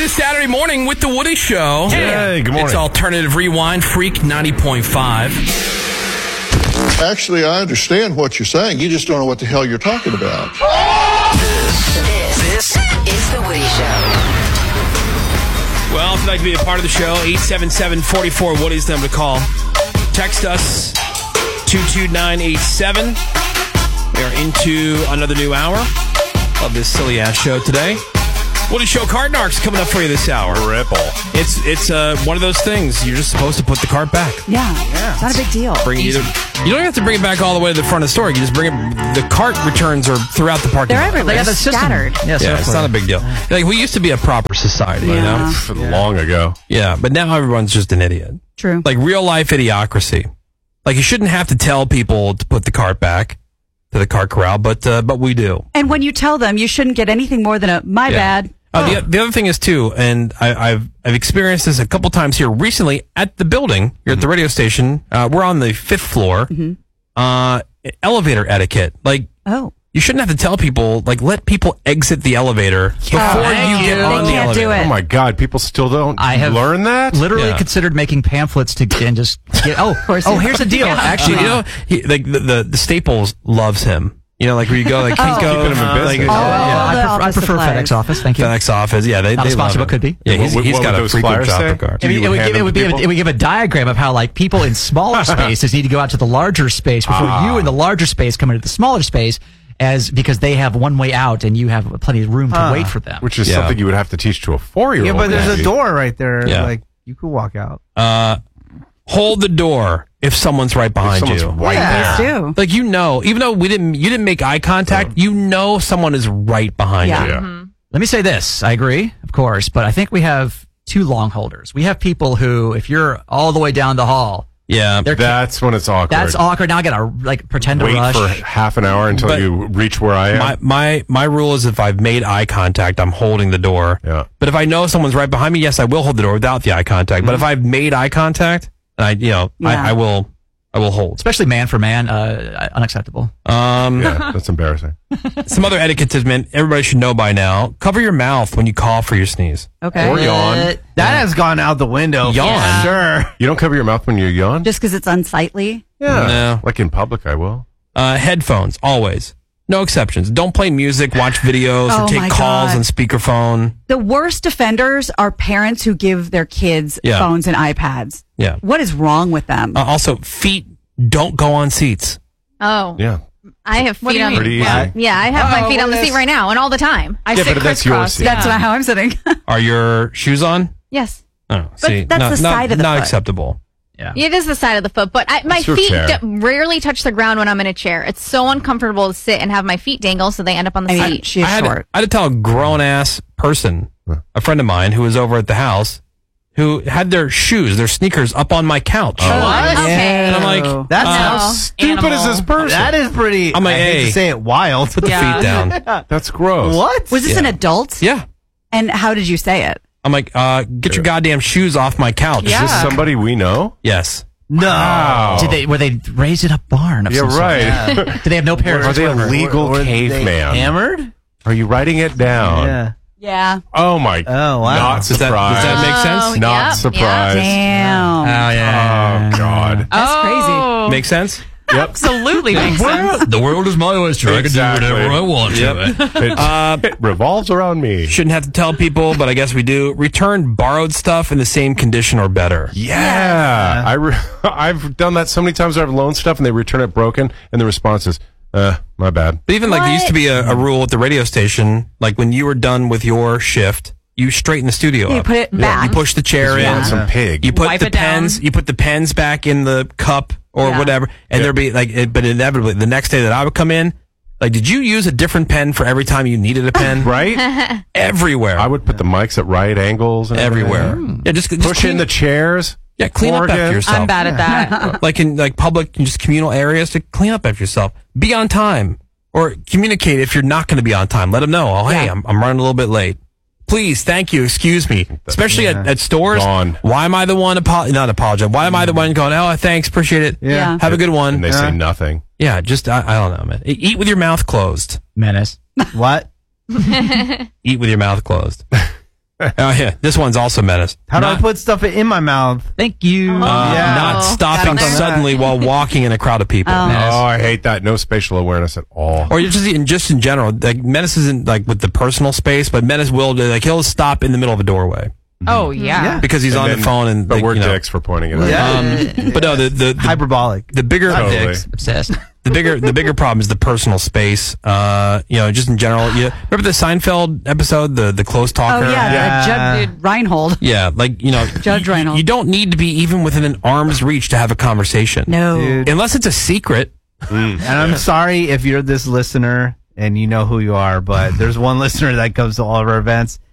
It is Saturday morning with The Woody Show. Hey, good morning. It's Alternative Rewind, Freak 90.5. Actually, I understand what you're saying. You just don't know what the hell you're talking about. This is The Woody Show. Well, if you'd like to be a part of the show, 877-44-WOODY's the number to call. Text us, 22987. We are into another new hour of this silly-ass show today. Woody Show card narcs coming up for you this hour. Ripple. It's one of those things. You're just supposed to put the cart back. Yeah. It's not a big deal. You don't have to bring it back all the way to the front of the store. You can just bring it. The cart returns are throughout the parking They're lot. everywhere. Yeah, They're the system. scattered. Yeah, It's not a big deal. Like, we used to be a proper society, you know? Long ago. Yeah, but now everyone's just an idiot. True. Like real life idiocracy. Like, you shouldn't have to tell people to put the cart back to the cart corral, but we do. And when you tell them, you shouldn't get anything more than a my bad. The other thing is too, and I've experienced this a couple times here recently at the building here at the radio station. We're on the 5th floor. Elevator etiquette. Like, you shouldn't have to tell people. Like, let people exit the elevator before you get on the They can't elevator. do it. Oh my God, people still don't I have learn that? Literally Yeah. considered making pamphlets to and just get. Oh, course you here's the deal. Actually, Actually, you know, like the Staples loves him. You know, like where you go, like Kinko, Keeping him in business. I prefer FedEx office. Thank you. FedEx office. Yeah, they Not a love sponsor, him. but could be. Yeah, he's What got would a those frequent flyers say? shopper card. Do you hand them to people? It would give a diagram of how like people in smaller spaces need to go out to the larger space before you in the larger space come into the smaller space, because they have one way out and you have plenty of room to wait for them. Which is Yeah. something you would have to teach to a 4-year-old. Yeah, but there's maybe. a door right there. Yeah. Like, you could walk out. Hold the door if someone's right behind Someone's you. right Please there. do. Like, you know, even though you didn't make eye contact, you know someone is right behind Yeah. you. Yeah. Let me say this. I agree, of course, but I think we have two long holders. We have people who, if you're all the way down the hall, Yeah. That's when it's awkward. that's awkward. Now I gotta like pretend to Wait rush. for half an hour until But you reach where I am. My rule is if I've made eye contact, I'm holding the door. Yeah. But if I know someone's right behind me, yes, I will hold the door without the eye contact. But if I've made eye contact, I will hold. Especially man for man, unacceptable. Yeah, that's embarrassing. Some other etiquette tips everybody should know by now. Cover your mouth when you cough or you sneeze. Okay. Or yawn. That has gone out the window. Yawn? For sure. You don't cover your mouth when you yawn? Just because it's unsightly. Yeah. No. Like in public, I will. Headphones, always. No exceptions. Don't play music, watch videos, Oh or take my calls God. on speakerphone. The worst offenders are parents who give their kids Yeah. phones and iPads. Yeah. What is wrong with them? Also, feet don't go on seats. Oh, Yeah. I have feet on. Pretty easy. Yeah, I have my feet on the seat right now and all the time. I Yeah, sit but that's your crisscross. seat. That's how I'm sitting. Are your shoes on? Yes, Oh, see, that's the side of the not foot. acceptable. it is the side of the foot, but my It's your feet chair. rarely touch the ground when I'm in a chair. It's so uncomfortable to sit and have my feet dangle, so they end up on the I mean, seat. she's I had short. to tell a grown ass person, a friend of mine who was over at the house, who had their sneakers up on my couch. Okay. And I'm like, That's No. how Stupid is this person? That is pretty. I'm like, I hate hey. to say it, wild. put the feet down. That's gross. What? Was this an adult? Yeah. And how did you say it? I'm like, get your goddamn shoes off my couch. Is this somebody we know? Yes. No. Wow. Were they raised in a barn? Of Yeah, some sort? right. Do they have no parents? Are they a whatsoever? legal Were they caveman? hammered? Are you writing it down? Yeah. Yeah. Oh my. Oh, wow. Not Does that surprised. make sense? Not Yep, surprised. Damn. Oh God. That's crazy. Make sense? Yep. Absolutely makes sense. The world is my oyster. Exactly. want It revolves around me. Shouldn't have to tell people, but I guess we do. Return borrowed stuff in the same condition or better. Yeah. I've done that so many times. I've loaned stuff and they return it broken, and the response is, my bad. But even like there used to be a rule at the radio station, like when you were done with your shift, you straighten the studio You up. put it back. You push the chair You in. want some pig. You put Wipe the it down. pens. You put the pens back in the cup or Yeah. whatever, and there'd be like, but inevitably the next day that I would come in, like, did you use a different pen for every time you needed a pen? Right? Everywhere. I would put the mics at right angles. And everywhere. everything. Yeah, just Push clean in the chairs. Yeah, clean up after Oregon. yourself. I'm bad at that. Like in like public and just communal areas, to clean up after yourself. Be on time, or communicate if you're not going to be on time. Let them know. Oh, hey, I'm running a little bit late. Please, thank you, excuse me. Especially at stores. Gone. Why am I the one not apologize? Why am I the one going? Oh, thanks, appreciate it. Yeah. Have a good one. And they say nothing. Yeah, just I don't know, man. Eat with your mouth closed. Menace. What? Eat with your mouth closed. yeah, this one's also menace. How do I Not- put stuff in my mouth? Thank you. Not stopping Got it. suddenly while walking in a crowd of people. Oh, I hate that. No spatial awareness at all. Or just in general, like menace isn't like with the personal space, but menace will do, like he'll stop in the middle of a doorway Oh, yeah. because he's And on the then- phone and But like, we're you know, dicks for pointing it out. Yeah. but no, the Hyperbolic. the bigger Totally. Dicks. Obsessed. the bigger problem is the personal space. Just in general. Remember the Seinfeld episode, the close talker? Oh yeah, Yeah. Judge Reinhold. Yeah, like Judge Reinhold. You don't need to be even within an arm's reach to have a conversation. No. Dude. Unless it's a secret. And I'm sorry if you're this listener and you know who you are, but there's one listener that comes to all of our events.